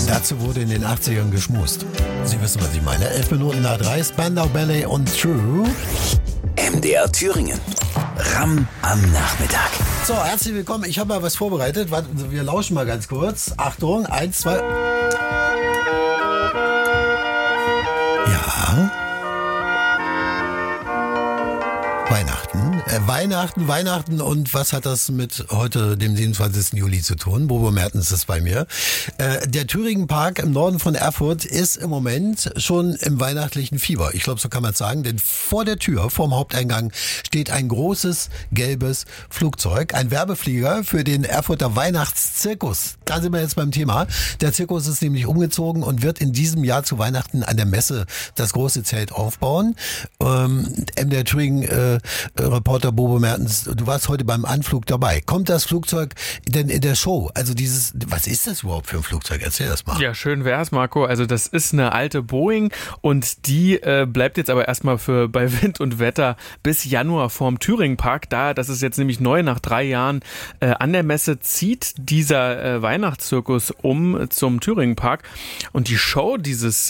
Dazu wurde in den 80ern geschmust. Sie wissen, was ich meine. 11 Minuten nach 3, Spandau Ballet und True. MDR Thüringen. Ram am Nachmittag. So, herzlich willkommen. Ich habe mal was vorbereitet. Wir lauschen mal ganz kurz. Achtung, 1, 2. Ja. Weihnachten und was hat das mit heute, dem 27. Juli zu tun? Bobo Mertens ist bei mir. Der Thüringen Park im Norden von Erfurt ist im Moment schon im weihnachtlichen Fieber. Ich glaube, so kann man es sagen, denn vor der Tür, vorm Haupteingang, steht ein großes gelbes Flugzeug, ein Werbeflieger für den Erfurter Weihnachtszirkus. Da sind wir jetzt beim Thema. Der Zirkus ist nämlich umgezogen und wird in diesem Jahr zu Weihnachten an der Messe das große Zelt aufbauen. MDR Thüringen Reporter Bobo Mertens, du warst heute beim Anflug dabei. Kommt das Flugzeug denn in der Show? Also was ist das überhaupt für ein Flugzeug? Erzähl das mal. Ja, schön wär's, Marco. Also das ist eine alte Boeing und die bleibt jetzt aber erstmal bei Wind und Wetter bis Januar vorm Thüringen Park da. Das ist jetzt nämlich neu, nach 3 Jahren an der Messe zieht dieser Weihnachtszirkus zum Thüringen Park und die Show dieses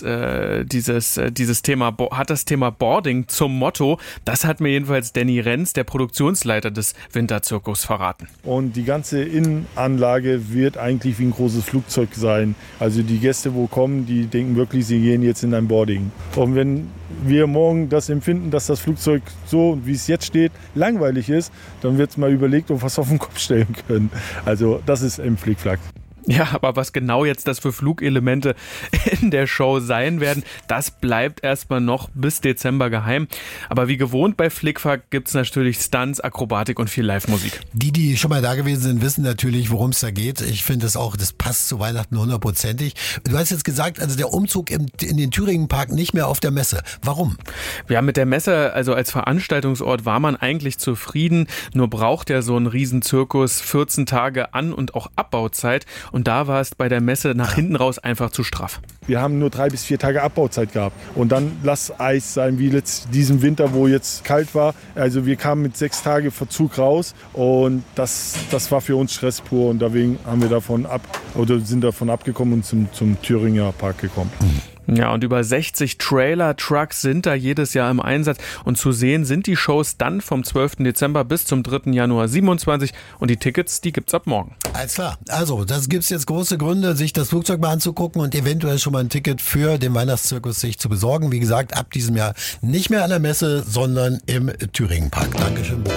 Thema hat das Thema Boarding zum Motto. Das hat mir jedenfalls Danny Renz, der Produktionsleiter des Winterzirkus, verraten. Und die ganze Innenanlage wird eigentlich wie ein großes Flugzeug sein. Also die Gäste, wo kommen, die denken wirklich, sie gehen jetzt in ein Boarding. Und wenn wir morgen das empfinden, dass das Flugzeug so, wie es jetzt steht, langweilig ist, dann wird mal überlegt, ob wir es auf den Kopf stellen können. Also das ist im Flickflack. Ja, aber was genau jetzt das für Flugelemente in der Show sein werden, das bleibt erstmal noch bis Dezember geheim. Aber wie gewohnt bei Flickflack gibt's natürlich Stunts, Akrobatik und viel Live-Musik. Die schon mal da gewesen sind, wissen natürlich, worum es da geht. Ich finde das auch, das passt zu Weihnachten 100%ig. Du hast jetzt gesagt, also der Umzug in den Thüringen Park nicht mehr auf der Messe. Warum? Ja, mit der Messe, also als Veranstaltungsort war man eigentlich zufrieden. Nur braucht ja so ein Riesenzirkus 14 Tage An- und auch Abbauzeit. Und da war es bei der Messe nach hinten raus einfach zu straff. Wir haben nur 3 bis 4 Tage Abbauzeit gehabt. Und dann lass Eis sein, wie diesen Winter, wo jetzt kalt war. Also wir kamen mit 6 Tage Verzug raus und das war für uns Stress pur. Und deswegen haben wir sind davon abgekommen und zum Thüringer Park gekommen. Ja, und über 60 Trailer-Trucks sind da jedes Jahr im Einsatz. Und zu sehen sind die Shows dann vom 12. Dezember bis zum 3. Januar 27. Und die Tickets, die gibt's ab morgen. Alles klar. Also, das gibt's jetzt große Gründe, sich das Flugzeug mal anzugucken und eventuell schon mal ein Ticket für den Weihnachtszirkus sich zu besorgen. Wie gesagt, ab diesem Jahr nicht mehr an der Messe, sondern im Thüringen Park. Dankeschön.